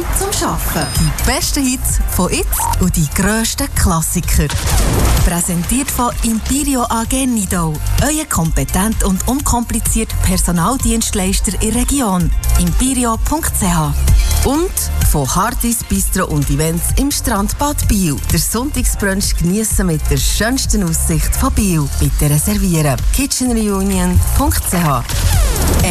Zeit zum Arbeiten. Die besten Hits von jetzt und die grössten Klassiker. Präsentiert von Impirio AG Nidau. Euer kompetent und unkompliziert Personaldienstleister in der Region. Impirio.ch. Und von Hardys Bistro und Events im Strandbad Biel. Der Sonntagsbrunch geniessen mit der schönsten Aussicht von Biel. Bitte reservieren. kitchenreunion.ch.